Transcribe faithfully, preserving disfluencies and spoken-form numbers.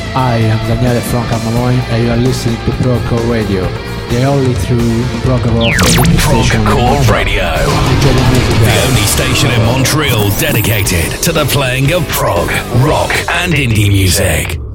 I am Daniele from Camamoy and you are listening to Procore Radio, the only true prog rock station. Procore Radio, the only station in Montreal dedicated to the playing of prog, rock and indie music.